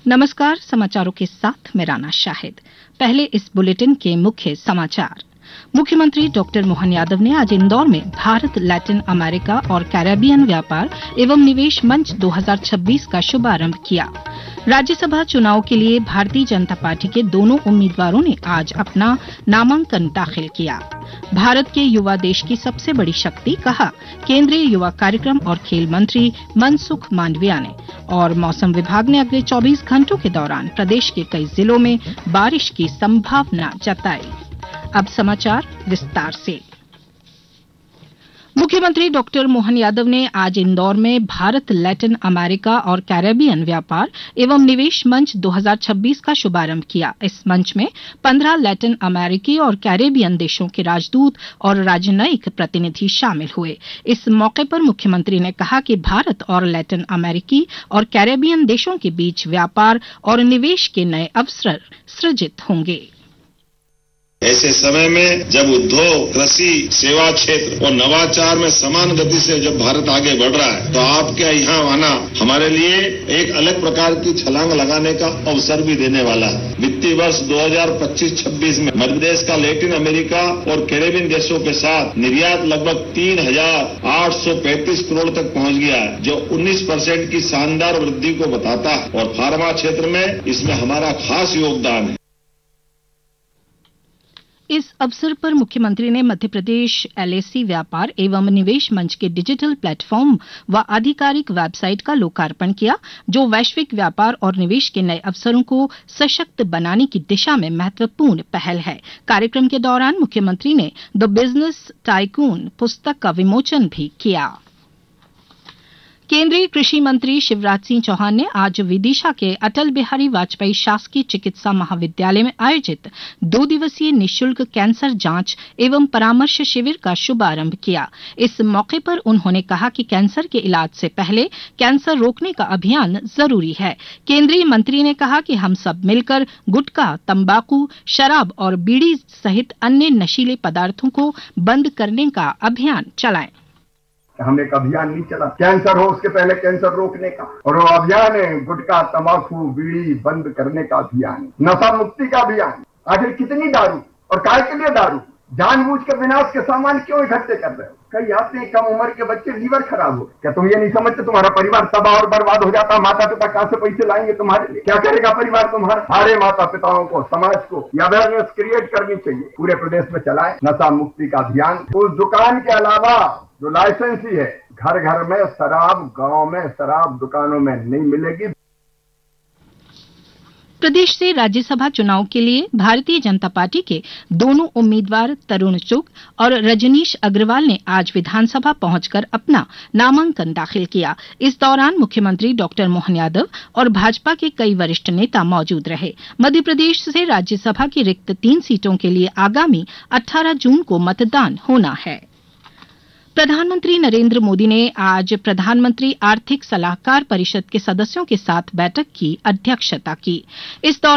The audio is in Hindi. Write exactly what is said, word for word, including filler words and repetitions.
नमस्कार, समाचारों के साथ मैं राना शाहिद। पहले इस बुलेटिन के मुख्य समाचार। मुख्यमंत्री डॉक्टर मोहन यादव ने आज इंदौर में भारत लैटिन अमेरिका और कैरेबियन व्यापार एवं निवेश मंच दो हज़ार छब्बीस का शुभारंभ किया। राज्यसभा चुनाव के लिए भारतीय जनता पार्टी के दोनों उम्मीदवारों ने आज अपना नामांकन दाखिल किया। भारत के युवा देश की सबसे बड़ी शक्ति, कहा केंद्रीय युवा कार्यक्रम और खेल मंत्री मनसुख मांडविया ने। और मौसम विभाग ने अगले चौबीस घंटों के दौरान प्रदेश के कई जिलों में बारिश की संभावना जताई। अब समाचार विस्तार से। मुख्यमंत्री डॉक्टर मोहन यादव ने आज इंदौर में भारत लैटिन अमेरिका और कैरेबियन व्यापार एवं निवेश मंच दो हज़ार छब्बीस का शुभारंभ किया। इस मंच में पंद्रह लैटिन अमेरिकी और कैरेबियन देशों के राजदूत और राजनयिक प्रतिनिधि शामिल हुए। इस मौके पर मुख्यमंत्री ने कहा कि भारत और लैटिन अमेरिकी और कैरेबियन देशों के बीच व्यापार और निवेश के नए अवसर सृजित होंगे। ऐसे समय में जब उद्योग, कृषि, सेवा क्षेत्र और नवाचार में समान गति से जब भारत आगे बढ़ रहा है, तो आपके यहाँ आना हमारे लिए एक अलग प्रकार की छलांग लगाने का अवसर भी देने वाला है। वित्तीय वर्ष दो हज़ार पच्चीस छब्बीस में मध्य प्रदेश का लैटिन अमेरिका और कैरेबियन देशों के साथ निर्यात लगभग तीन हजार आठ सौ पैंतीस करोड़ तक पहुंच गया है, जो उन्नीस परसेंट की शानदार वृद्धि को बताता है। और फार्मा क्षेत्र में इसमें हमारा खास योगदान है। इस अवसर पर मुख्यमंत्री ने मध्य प्रदेश एलएसी व्यापार एवं निवेश मंच के डिजिटल प्लेटफॉर्म व आधिकारिक वेबसाइट का लोकार्पण किया, जो वैश्विक व्यापार और निवेश के नए अवसरों को सशक्त बनाने की दिशा में महत्वपूर्ण पहल है। कार्यक्रम के दौरान मुख्यमंत्री ने द बिजनेस टाइकून पुस्तक का विमोचन भी किया। केंद्रीय कृषि मंत्री शिवराज सिंह चौहान ने आज विदिशा के अटल बिहारी वाजपेयी शासकीय चिकित्सा महाविद्यालय में आयोजित दो दिवसीय निःशुल्क कैंसर जांच एवं परामर्श शिविर का शुभारंभ किया। इस मौके पर उन्होंने कहा कि कैंसर के इलाज से पहले कैंसर रोकने का अभियान जरूरी है। केंद्रीय मंत्री ने कहा कि हम सब मिलकर गुटखा, तंबाकू, शराब और बीड़ी सहित अन्य नशीले पदार्थों को बंद करने का अभियान चलाएं। हमने एक अभियान नहीं चला, कैंसर हो उसके पहले कैंसर रोकने का, और वो अभियान है गुटखा, तंबाकू, बीड़ी बंद करने का अभियान, नशा मुक्ति का अभियान। आखिर कितनी दारू और काय के लिए दारू? जानबूझ के विनाश के सामान क्यों इकट्ठे कर रहे हो? कई आते हैं कम उम्र के बच्चे, लीवर खराब हो, क्या तुम ये नहीं समझते तुम्हारा परिवार तबाह और बर्बाद हो जाता? माता पिता कहां से पैसे लाएंगे तुम्हारे लिए? क्या करेगा परिवार तुम्हारा? सारे माता पिताओं को, समाज को अवेयरनेस क्रिएट करनी चाहिए, पूरे प्रदेश में चलाए नशा मुक्ति का अभियान। उस दुकान के अलावा जो लाइसेंसी है, घर घर में शराब, गांव में शराब दुकानों में नहीं मिलेगी। प्रदेश से राज्यसभा चुनाव के लिए भारतीय जनता पार्टी के दोनों उम्मीदवार तरुण चुग और रजनीश अग्रवाल ने आज विधानसभा पहुंचकर अपना नामांकन दाखिल किया। इस दौरान मुख्यमंत्री डॉक्टर मोहन यादव और भाजपा के कई वरिष्ठ नेता मौजूद रहे। मध्य प्रदेश से राज्यसभा की रिक्त तीन सीटों के लिए आगामी अठारह जून को मतदान होना है। प्रधानमंत्री नरेंद्र मोदी ने आज प्रधानमंत्री आर्थिक सलाहकार परिषद के सदस्यों के साथ बैठक की अध्यक्षता की। इस दौरान